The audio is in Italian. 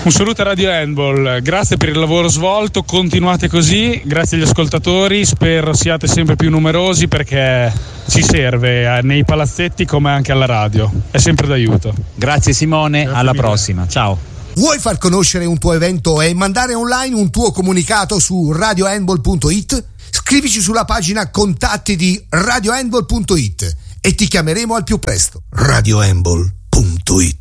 Un saluto a Radio Handball, grazie per il lavoro svolto, continuate così, grazie agli ascoltatori, spero siate sempre più numerosi perché ci serve nei palazzetti come anche alla radio, è sempre d'aiuto. Grazie Simone, Grazie alla mille. prossima, ciao. Vuoi far conoscere un tuo evento e mandare online un tuo comunicato su radiohandball.it? Scrivici sulla pagina contatti di radiohandball.it e ti chiameremo al più presto. radiohandball.it